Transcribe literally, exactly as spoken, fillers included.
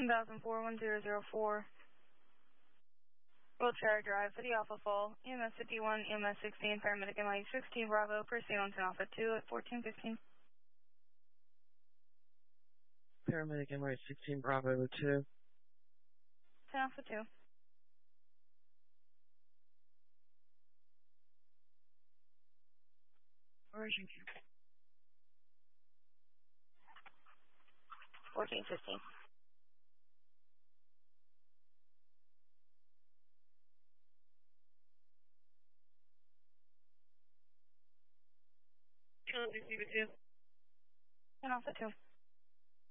one thousand four, one zero zero four. Wheelchair Drive, City Alpha Fall, E M S fifty-one, E M S sixteen, paramedic N Y sixteen, Bravo, proceed on to Alpha two at fourteen fifteen. Paramedic N Y sixteen, Bravo two. ten Alpha two. Origin. fourteen fifteen. Can I receive it too? ten Alpha two.